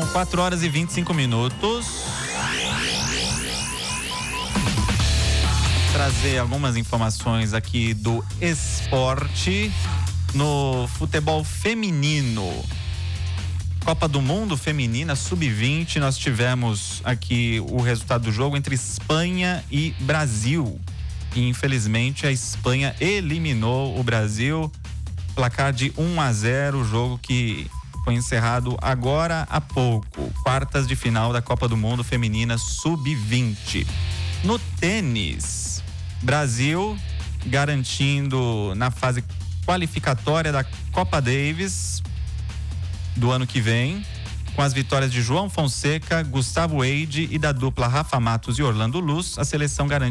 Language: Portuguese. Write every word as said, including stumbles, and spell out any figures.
quatro horas e vinte e cinco minutos. Trazer algumas informações aqui do esporte no futebol feminino. Copa do Mundo Feminina sub vinte, nós tivemos aqui o resultado do jogo entre Espanha e Brasil. E infelizmente a Espanha eliminou o Brasil, placar de um a zero, o jogo que foi encerrado agora há pouco, quartas de final da Copa do Mundo Feminina sub vinte. No tênis, Brasil garantindo na fase qualificatória da Copa Davis do ano que vem, com as vitórias de João Fonseca, Gustavo Eide e da dupla Rafa Matos e Orlando Luz, a seleção garante